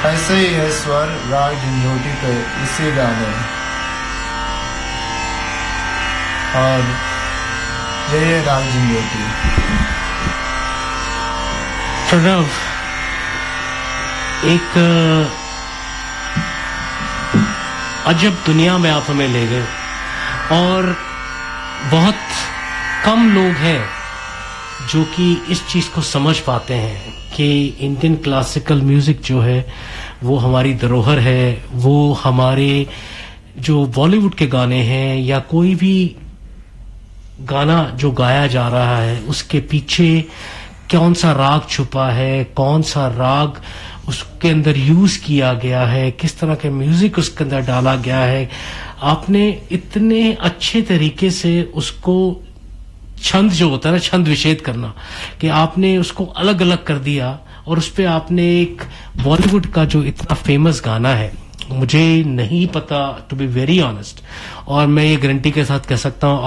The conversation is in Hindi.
ऐसे ही है स्वर राग झंझोटी पे इसी गाने और ये राग झंझोटी। प्रणव, एक अजब दुनिया में आप हमें ले गए और बहुत कम लोग हैं जो कि इस चीज को समझ पाते हैं कि इंडियन क्लासिकल म्यूजिक जो है वो हमारी धरोहर है, वो हमारे जो बॉलीवुड के गाने हैं या कोई भी गाना जो गाया जा रहा है उसके पीछे कौन सा राग छुपा है, कौन सा राग उसके अंदर यूज किया गया है, किस तरह के म्यूजिक उसके अंदर डाला गया है। आपने इतने अच्छे तरीके से उसको छंद जो होता है ना, छंद विच्छेद करना, कि आपने उसको अलग अलग कर दिया और उस पे आपने एक बॉलीवुड का जो इतना फेमस गाना है, मुझे नहीं पता टू बी वेरी ऑनेस्ट, और मैं ये गारंटी के साथ कह सकता हूँ